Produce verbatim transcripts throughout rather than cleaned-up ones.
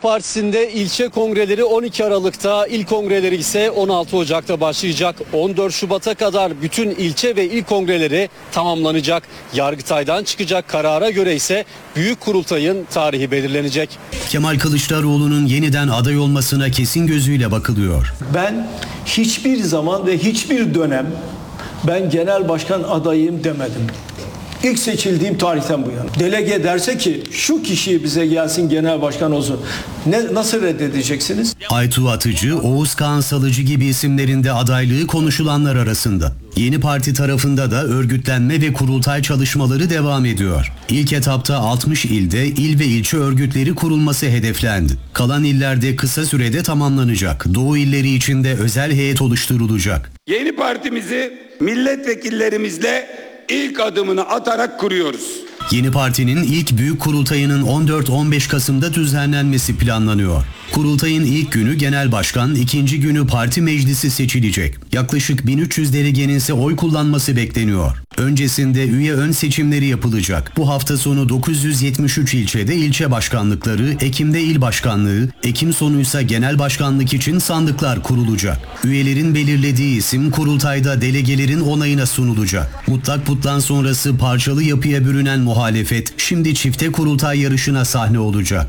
Halk Partisi'nde ilçe kongreleri on iki Aralık'ta, il kongreleri ise on altı Ocak'ta başlayacak. on dört Şubat'a kadar bütün ilçe ve il kongreleri tamamlanacak. Yargıtay'dan çıkacak karara göre ise büyük kurultayın tarihi belirlenecek. Kemal Kılıçdaroğlu'nun yeniden aday olmasına kesin gözüyle bakılıyor. Ben hiçbir zaman ve hiçbir dönem ben genel başkan adayım demedim. İlk seçildiğim tarihten bu yana. Delege derse ki şu kişi bize gelsin genel başkan olsun. Ne, nasıl reddedeceksiniz? Aytuğ Atıcı, Oğuz Kağan Salıcı gibi isimlerin de adaylığı konuşulanlar arasında. Yeni parti tarafında da örgütlenme ve kurultay çalışmaları devam ediyor. İlk etapta altmış ilde il ve ilçe örgütleri kurulması hedeflendi. Kalan illerde kısa sürede tamamlanacak. Doğu illeri için de özel heyet oluşturulacak. Yeni partimizi milletvekillerimizle ilk adımını atarak kuruyoruz. Yeni partinin ilk büyük kurultayının on dört on beş Kasım'da düzenlenmesi planlanıyor. Kurultayın ilk günü genel başkan, ikinci günü parti meclisi seçilecek. Yaklaşık bin üç yüz delegenin ise oy kullanması bekleniyor. Öncesinde üye ön seçimleri yapılacak. Bu hafta sonu dokuz yüz yetmiş üç ilçede ilçe başkanlıkları, Ekim'de il başkanlığı, Ekim sonuysa genel başkanlık için sandıklar kurulacak. Üyelerin belirlediği isim kurultayda delegelerin onayına sunulacak. Mutlak putlan sonrası parçalı yapıya bürünen muhalefet şimdi çifte kurultay yarışına sahne olacak.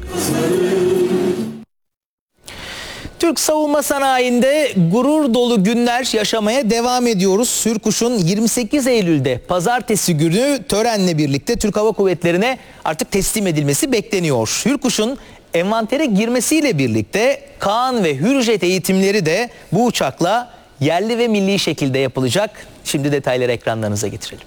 Türk savunma sanayinde gurur dolu günler yaşamaya devam ediyoruz. Hürkuş'un yirmi sekiz Eylül'de pazartesi günü törenle birlikte Türk Hava Kuvvetleri'ne artık teslim edilmesi bekleniyor. Hürkuş'un envantere girmesiyle birlikte Kaan ve Hürjet eğitimleri de bu uçakla yerli ve milli şekilde yapılacak. Şimdi detayları ekranlarınıza getirelim.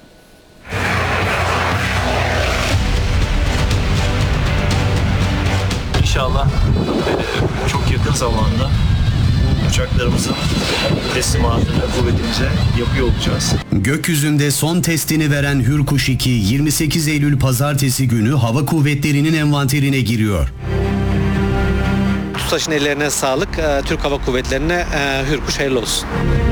İnşallah e, çok yakın zamanda bu uçaklarımızın teslimatını kuvvetimize yapıyor olacağız. Gökyüzünde son testini veren Hürkuş iki yirmi sekiz Eylül pazartesi günü Hava Kuvvetleri'nin envanterine giriyor. TUSAŞ'ın ellerine sağlık. Türk Hava Kuvvetleri'ne Hürkuş hayırlı olsun.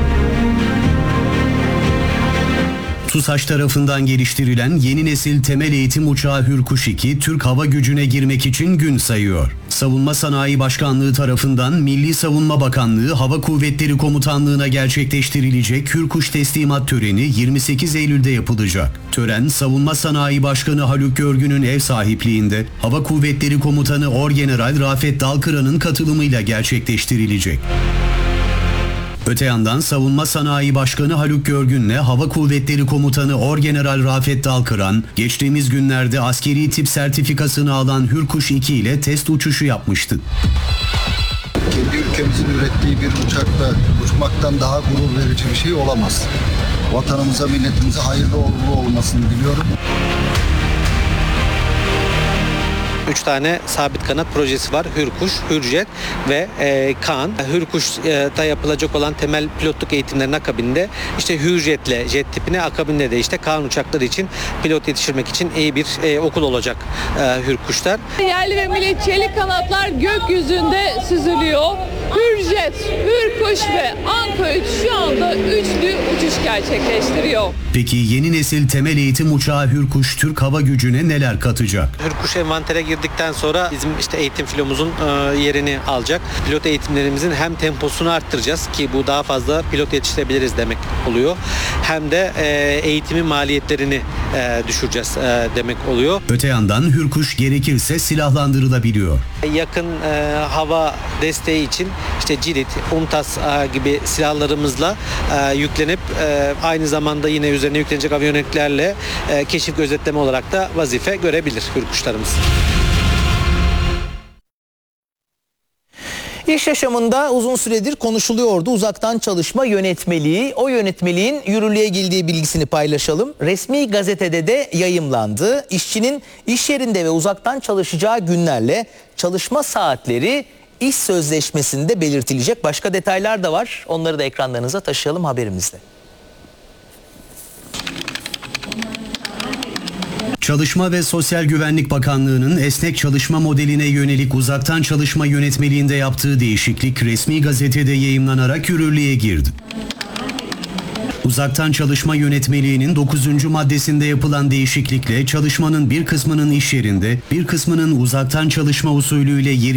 TUSAŞ tarafından geliştirilen yeni nesil temel eğitim uçağı Hürkuş iki, Türk hava gücüne girmek için gün sayıyor. Savunma Sanayi Başkanlığı tarafından Milli Savunma Bakanlığı Hava Kuvvetleri Komutanlığı'na gerçekleştirilecek Hürkuş teslimat töreni yirmi sekiz Eylül'de yapılacak. Tören, Savunma Sanayi Başkanı Haluk Görgün'ün ev sahipliğinde Hava Kuvvetleri Komutanı Orgeneral Rafet Dalkıran'ın katılımıyla gerçekleştirilecek. Öte yandan Savunma Sanayi Başkanı Haluk Görgün'le Hava Kuvvetleri Komutanı Orgeneral Rafet Dalkıran, geçtiğimiz günlerde askeri tip sertifikasını alan Hürkuş iki ile test uçuşu yapmıştı. Kendi ülkemizin ürettiği bir uçakla uçmaktan daha gurur verici bir şey olamaz. Vatanımıza, milletimize hayırlı uğurlu olmasını diliyorum. Üç tane sabit kanat projesi var. Hürkuş, Hürjet ve e, Kaan. Hürkuş'ta yapılacak olan temel pilotluk eğitimlerinin akabinde işte Hürjet'le jet tipine, akabinde de işte Kaan uçakları için pilot yetiştirmek için iyi bir e, okul olacak e, Hürkuşlar. Yerli ve milli çelik kanatlar gökyüzünde süzülüyor. Hürjet, Hürkuş ve Anka üç şu anda üçlü uçuş gerçekleştiriyor. Peki yeni nesil temel eğitim uçağı Hürkuş Türk Hava Gücü'ne neler katacak? Hürkuş envantere girdikten sonra bizim işte eğitim filomuzun e, yerini alacak. Pilot eğitimlerimizin hem temposunu arttıracağız ki bu daha fazla pilot yetiştirebiliriz demek oluyor. Hem de e, eğitimin maliyetlerini e, düşüreceğiz e, demek oluyor. Öte yandan Hürkuş gerekirse silahlandırılabiliyor. Yakın e, hava desteği için işte Cirit, UMTAS e, gibi silahlarımızla e, yüklenip e, aynı zamanda yine üzerine yüklenecek aviyoniklerle e, keşif gözetleme olarak da vazife görebilir Hürkuşlarımız. İş yaşamında uzun süredir konuşuluyordu uzaktan çalışma yönetmeliği. O yönetmeliğin yürürlüğe girdiği bilgisini paylaşalım. Resmi gazetede de yayımlandı. İşçinin iş yerinde ve uzaktan çalışacağı günlerle çalışma saatleri iş sözleşmesinde belirtilecek. Başka detaylar da var. Onları da ekranlarınıza taşıyalım haberimizde. Çalışma ve Sosyal Güvenlik Bakanlığı'nın esnek çalışma modeline yönelik uzaktan çalışma yönetmeliğinde yaptığı değişiklik resmi gazetede yayımlanarak yürürlüğe girdi. Uzaktan çalışma yönetmeliğinin dokuzuncu maddesinde yapılan değişiklikle çalışmanın bir kısmının iş yerinde, bir kısmının uzaktan çalışma usulüyle yeri